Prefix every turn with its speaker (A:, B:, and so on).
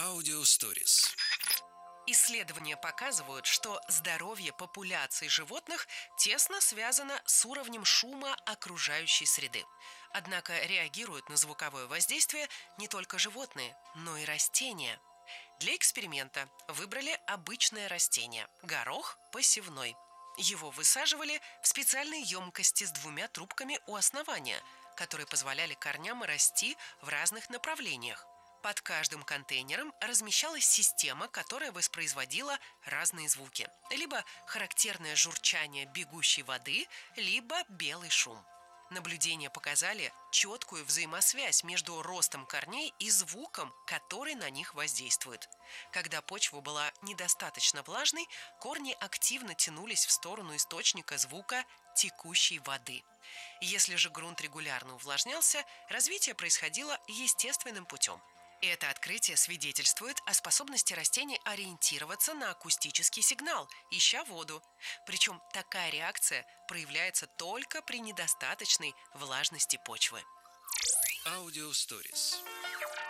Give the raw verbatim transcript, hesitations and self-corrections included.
A: Аудиосторис.
B: Исследования показывают, что здоровье популяций животных тесно связано с уровнем шума окружающей среды. Однако реагируют на звуковое воздействие не только животные, но и растения. Для эксперимента выбрали обычное растение – горох посевной. Его высаживали в специальной емкости с двумя трубками у основания, которые позволяли корням расти в разных направлениях. Под каждым контейнером размещалась система, которая воспроизводила разные звуки. Либо характерное журчание бегущей воды, либо белый шум. Наблюдения показали четкую взаимосвязь между ростом корней и звуком, который на них воздействует. Когда почва была недостаточно влажной, корни активно тянулись в сторону источника звука текущей воды. Если же грунт регулярно увлажнялся, развитие происходило естественным путем. И это открытие свидетельствует о способности растений ориентироваться на акустический сигнал, ища воду. Причем такая реакция проявляется только при недостаточной влажности почвы.
A: Аудиосторис.